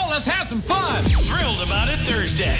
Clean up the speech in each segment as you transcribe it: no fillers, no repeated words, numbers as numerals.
let's have some fun. Thrilled About It Thursday.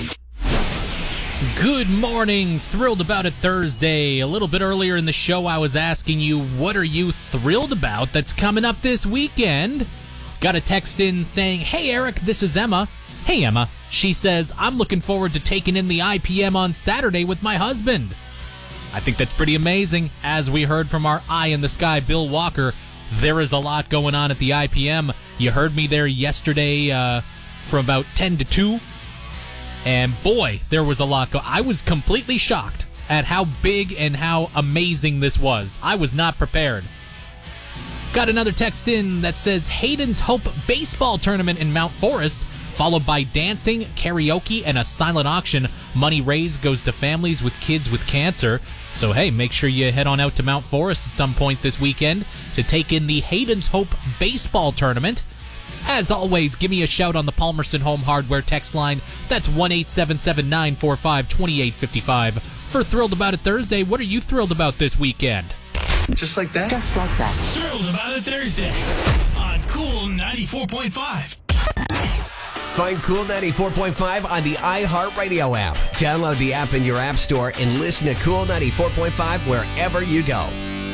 Good morning. Thrilled About It Thursday. A little bit earlier in the show, I was asking you, what are you thrilled about that's coming up this weekend? Got a text in saying, hey, Eric, this is Emma. Hey, Emma. She says, I'm looking forward to taking in the IPM on Saturday with my husband. I think that's pretty amazing. As we heard from our eye in the sky, Bill Walker, there is a lot going on at the IPM. You heard me there yesterday from about 10 to 2. And boy, there was a lot. I was completely shocked at how big and how amazing this was. I was not prepared. Got another text in that says Hayden's Hope Baseball Tournament in Mount Forest, followed by dancing, karaoke, and a silent auction. Money raised goes to families with kids with cancer. So hey, make sure you head on out to Mount Forest at some point this weekend to take in the Hayden's Hope Baseball Tournament. As always, give me a shout on the Palmerston Home Hardware text line. That's 1-877-945-2855. For Thrilled About It Thursday, what are you thrilled about this weekend? Just like that? Just like that. Thrilled About It Thursday on Cool 94.5. Find Cool 94.5 on the iHeartRadio app. Download the app in your app store and listen to Cool 94.5 wherever you go.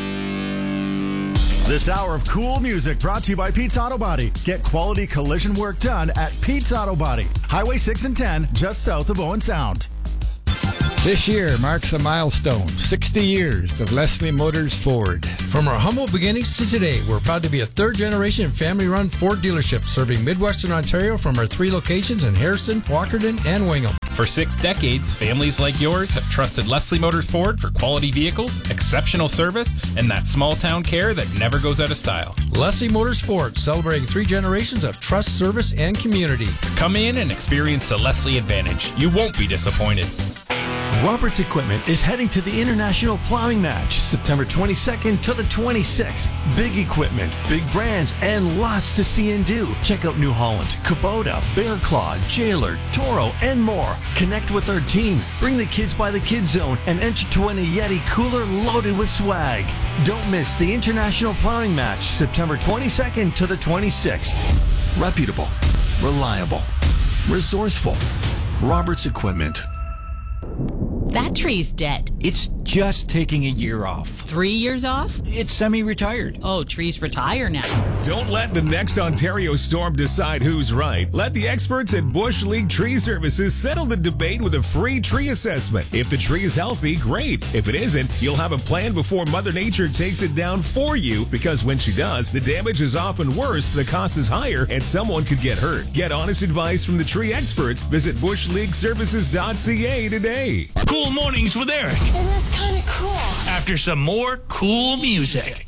This hour of cool music brought to you by Pete's Auto Body. Get quality collision work done at Pete's Auto Body. Highway 6 and 10, just south of Owen Sound. This year marks a milestone, 60 years of Leslie Motors Ford. From our humble beginnings to today, we're proud to be a third-generation family-run Ford dealership serving Midwestern Ontario from our 3 locations in Harrison, Walkerton, and Wingham. For 6 decades, families like yours have trusted Leslie Motors Ford for quality vehicles, exceptional service, and that small-town care that never goes out of style. Leslie Motors Ford, celebrating 3 generations of trust, service, and community. Come in and experience the Leslie Advantage. You won't be disappointed. Roberts Equipment is heading to the International Plowing Match September 22nd to the 26th. Big equipment, big brands, and lots to see and do. Check out New Holland, Kubota, Bear Claw, Jailer, Toro, and more. Connect with our team. Bring the kids by the Kids Zone and enter to win a Yeti cooler loaded with swag. Don't miss the International Plowing Match September 22nd to the 26th. Reputable, reliable, resourceful. Roberts Equipment. That tree's dead. It's just taking a year off. 3 years off? It's semi-retired. Oh, trees retire now. Don't let the next Ontario storm decide who's right. Let the experts at Bush League Tree Services settle the debate with a free tree assessment. If the tree is healthy, great. If it isn't, you'll have a plan before Mother Nature takes it down for you, because when she does, the damage is often worse, the cost is higher, and someone could get hurt. Get honest advice from the tree experts. Visit bushleagueservices.ca today. Cool Mornings with Eric. Isn't this kind of cool? After some more cool music.